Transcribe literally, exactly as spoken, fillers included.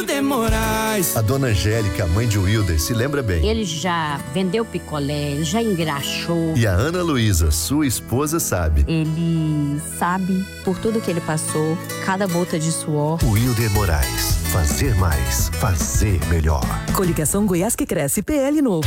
Wilder Moraes. A dona Angélica, mãe de Wilder, se lembra bem. Ele já vendeu picolé, ele já engraxou. E a Ana Luísa, sua esposa, sabe. Ele sabe por tudo que ele passou, cada gota de suor. Wilder Moraes. Fazer mais. Fazer melhor. Coligação Goiás que Cresce, P L novo.